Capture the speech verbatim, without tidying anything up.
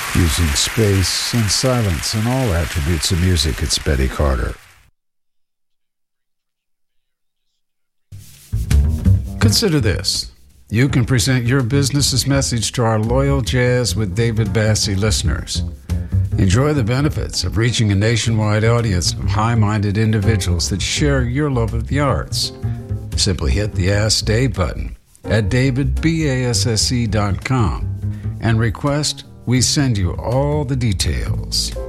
Using space and silence and all attributes of music, it's Betty Carter. Consider this. You can present your business's message to our loyal Jazz with David Bassie listeners. Enjoy the benefits of reaching a nationwide audience of high-minded individuals that share your love of the arts. Simply hit the Ask Dave button at david basse dot com and request we send you all the details.